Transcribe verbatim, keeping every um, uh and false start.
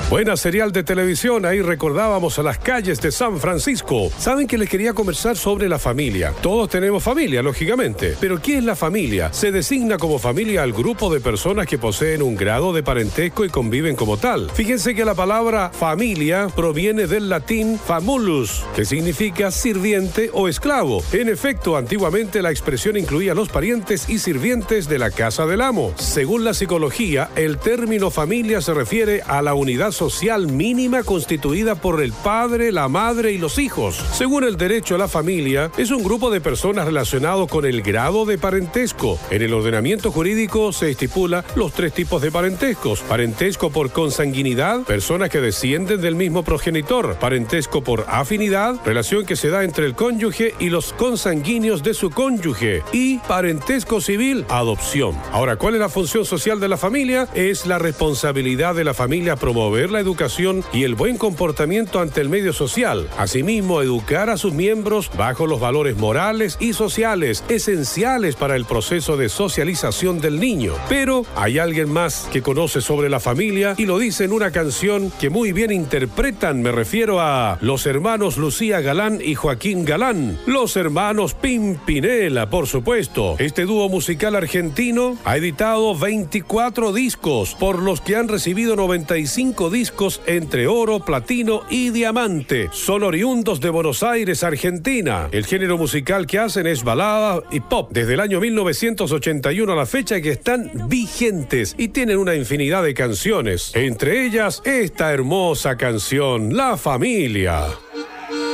Buena serial de televisión, ahí recordábamos a las calles de San Francisco. Saben que les quería conversar sobre la familia. Todos tenemos familia, lógicamente. Pero ¿qué es la familia? Se designa como familia al grupo de personas que poseen un grado de parentesco y conviven como tal. Fíjense que la palabra familia proviene del latín famulus, que significa sirviente o esclavo. En efecto, antiguamente la expresión incluía a los parientes y sirvientes de la casa del amo. Según la psicología, el término familia se refiere a la unidad social mínima constituida por el padre, la madre y los hijos. Según el derecho a la familia, es un grupo de personas relacionado con el grado de parentesco. En el ordenamiento jurídico se estipula los tres tipos de parentescos: parentesco por consanguinidad, personas que descienden del mismo progenitor; parentesco por afinidad, relación que se da entre el cónyuge y los consanguíneos de su cónyuge; y parentesco civil, adopción. Ahora, ¿cuál es la función social de la familia? Es la responsabilidad de la familia promover la educación y el buen comportamiento ante el medio social. Asimismo, educar a sus miembros bajo los valores morales y sociales esenciales para el proceso de socialización del niño. Pero hay alguien más que conoce sobre la familia y lo dice en una canción que muy bien interpretan. Me refiero a los hermanos Lucía Galán y Joaquín Galán, los hermanos Pimpinela, por supuesto. Este dúo musical argentino ha editado veinticuatro discos, por los que han recibido noventa y cinco discos entre oro, platino y diamante. Son oriundos de Buenos Aires, Argentina. El género musical que hacen es balada y pop desde el año mil novecientos ochenta y uno a la fecha, que están vigentes y tienen una infinidad de canciones, entre ellas esta hermosa canción, La Familia.